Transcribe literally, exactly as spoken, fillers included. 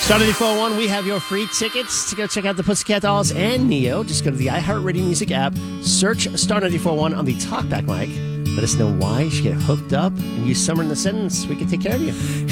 Star ninety-four point one, we have your free tickets to go check out the Pussycat Dolls and Neo. Just go to the iHeartRadio Music app, search Star ninety-four point one on the TalkBack mic. Let us know why you should get hooked up and use Summer in the sentence. We can take care of you.